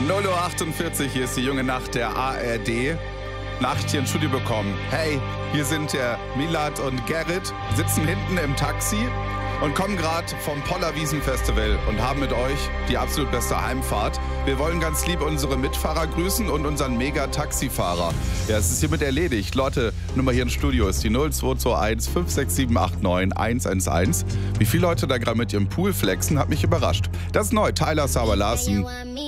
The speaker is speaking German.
0:48 Uhr, hier ist die junge Nacht der ARD. Nachricht hier ins Studio bekommen. Hey, hier sind der Milad und Gerrit, sitzen hinten im Taxi und kommen gerade vom Pollerwiesen-Festival und haben mit euch die absolut beste Heimfahrt. Wir wollen ganz lieb unsere Mitfahrer grüßen und unseren Mega-Taxifahrer. Ja, es ist hiermit erledigt. Leute, Nummer hier im Studio ist die 0221 56789 111. Wie viele Leute da gerade mit ihrem Pool flexen, hat mich überrascht. Das ist neu, Tyler Sava Larson.